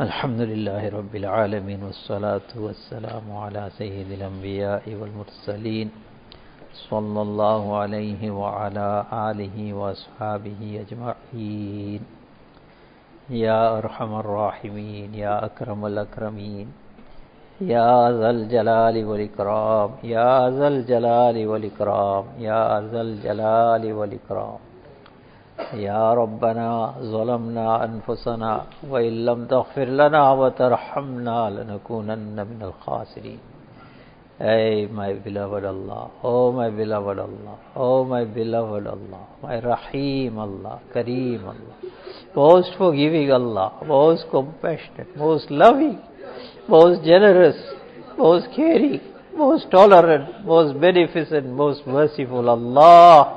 الحمد لله رب العالمين والصلاة والسلام على سيد الأنبياء والمرسلين صلى الله عليه وعلى آله وأصحابه أجمعين. يا أرحم الراحمين، يا أكرم الأكرمين، يا ذا الجلال والإكرام، يا ذا الجلال والإكرام، يا ذا الجلال والإكرام. يا ربنا ظلمنا أنفسنا وإن لم تغفر لنا وترحمنا لنكونن من الخاسرين. Hey, my beloved Allah, oh my beloved Allah, oh my beloved Allah, my Rahim Allah, Kareem Allah, most forgiving Allah, most compassionate, most loving, most generous, most caring, most tolerant, most beneficent, most merciful Allah.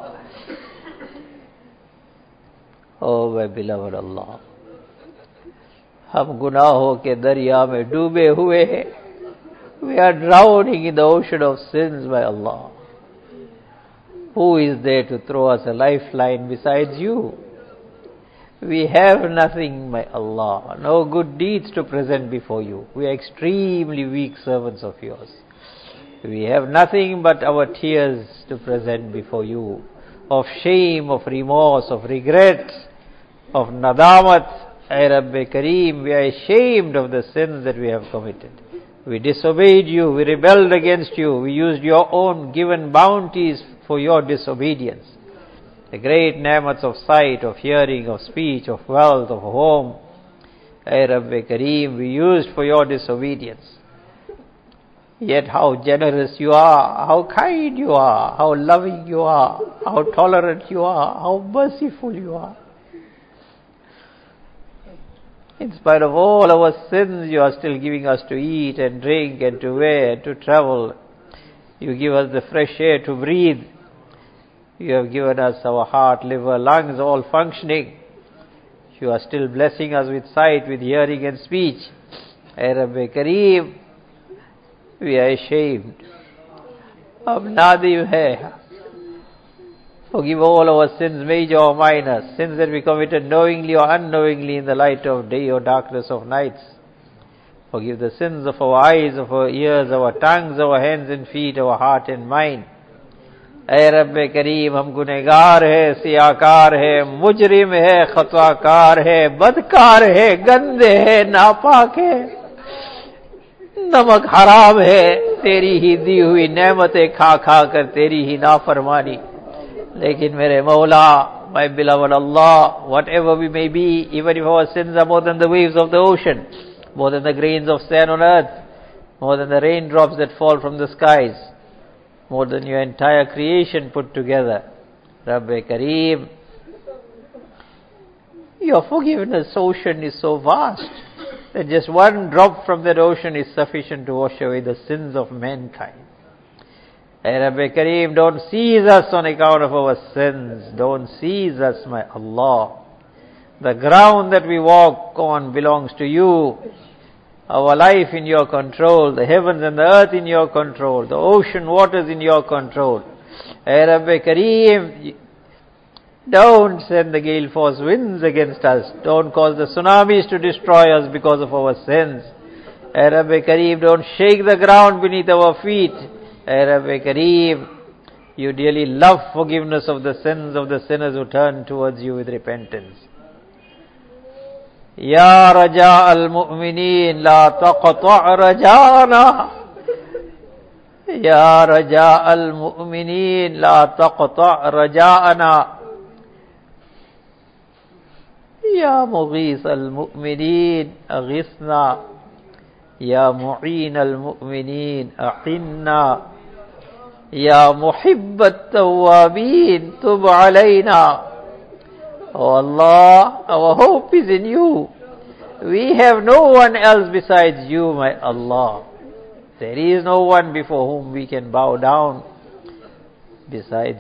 Oh my beloved Allah, हम गुनाहों के दरिया में डूबे हुए हैं. We are drowning in the ocean of sins, my Allah. Who is there to throw us a lifeline besides you? We have nothing, my Allah, no good deeds to present before you. We are extremely weak servants of yours. We have nothing but our tears to present before you, of shame, of remorse, of regret, of nadamat. Ay Rabbi Kareem, we are ashamed of the sins that we have committed. We disobeyed you, we rebelled against you, we used your own given bounties for your disobedience. The great ni'mats of sight, of hearing, of speech, of wealth, of home, Ay Rabbi Kareem, we used for your disobedience. Yet how generous you are, how kind you are, how loving you are, how tolerant you are, how merciful you are. In spite of all our sins, you are still giving us to eat and drink and to wear and to travel. You give us the fresh air to breathe. You have given us our heart, liver, lungs all functioning. You are still blessing us with sight, with hearing and speech. Ay Rabbi Kareem, we are ashamed. Ab nadim hai. Forgive all our sins, major or minor, sins that we committed knowingly or unknowingly in the light of day or darkness of nights. Forgive the sins of our eyes, of our ears, our tongues, our hands and feet, our heart and mind. Ay Rabbi Kareem, hum gunegar hai, siyakar hai, mujrim hai, khatwakar hai, badkar hai, gande hai, napak hai. नमक हराम है, तेरी ही दी हुई नेमतें खा खा कर तेरी ही नाफरमानी. लेकिन मेरे मौला, my beloved Allah, whatever we may be, even if our sins are more than the waves of the ocean, more than the grains of sand on earth, more than the raindrops that fall from the skies, more than your entire creation put together, Rabbi Kareem, your forgiveness ocean is so vast that just one drop from that ocean is sufficient to wash away the sins of mankind. Ay Rabbi Kareem, don't seize us on account of our sins. Don't seize us, my Allah. The ground that we walk on belongs to you. Our life in your control. The heavens and the earth in your control. The ocean waters in your control. Ay Rabbi Kareem, don't send the gale force winds against us. Don't cause the tsunamis to destroy us because of our sins. Ay Rabbi Kareem, don't shake the ground beneath our feet. Ay Rabbi Kareem, you dearly love forgiveness of the sins of the sinners who turn towards you with repentance. Ya Raja al-Mu'mineen, la taqta' rajana. Ya Raja al-Mu'mineen, la taqta' raja'ana. Ya Mughis al-Mu'mineen, aghisna. Ya Mu'in al-Mu'mineen, a'inna. Ya Muhibb al-Tawwabeen, tub alayna. Oh Allah, our hope is in you. We have no one else besides you, my Allah. There is no one before whom we can bow down besides